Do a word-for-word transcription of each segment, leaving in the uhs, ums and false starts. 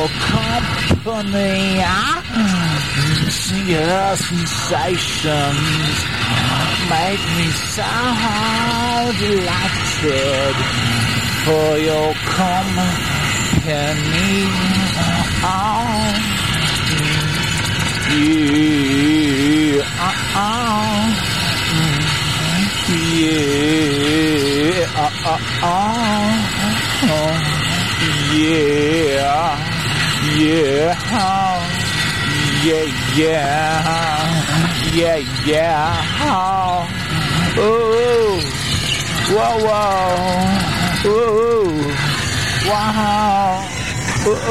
your company. Your sensations make me so delighted for your company. Oh, yeah, uh, uh, yeah, uh, uh, uh, yeah, yeah, yeah, yeah, yeah, yeah, oh, whoa, whoa, oh, wow, oh,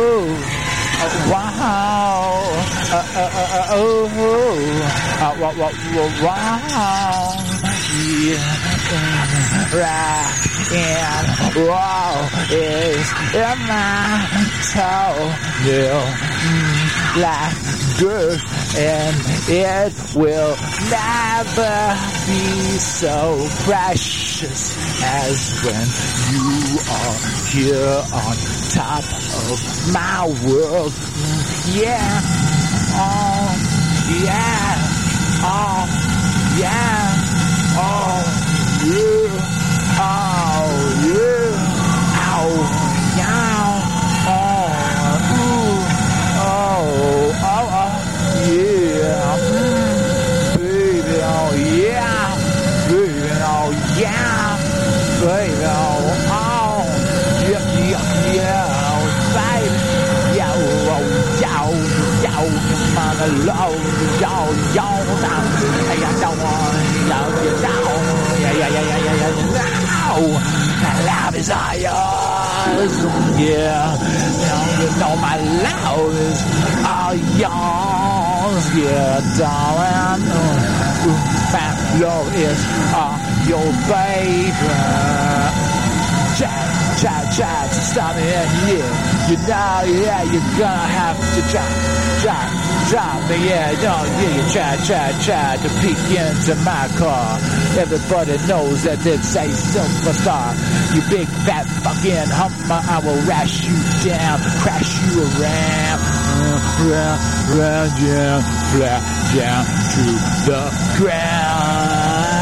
wow, uh, uh, uh, oh, uh, wow, wow, wow, yeah, right, and wow, is in my toenail, like dirt, and it will never be so precious as when you are here on top of my world. Yeah, oh, yeah, oh, yeah, oh, yeah, oh, yeah, oh, yeah, oh, ooh, oh, oh, oh, yeah, baby, oh, yeah, baby, oh, yeah, baby, oh, oh, yeah, yeah, yeah, baby, yo, oh, yo, yo, man, I love yo, yo, now, hey, I don't want, yo, yo, yeah, yeah, yeah, yeah, yeah, yeah, now, love is all yours, yeah, you know, you know my love is all yours, yeah, darling, my love is all your baby. Try, try, try to stop me, and yeah, you know, yeah, you're gonna have to try, try, try me, yeah, no, yeah, you try, try, try to peek into my car. Everybody knows that it's a superstar. You big fat fucking hummer, I will rash you down, crash you around, round, round, down, flat down to the ground.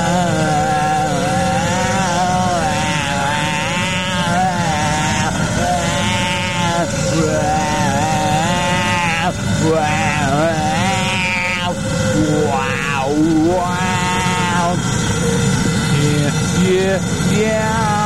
Wow, wow, wow, yeah, yeah, yeah.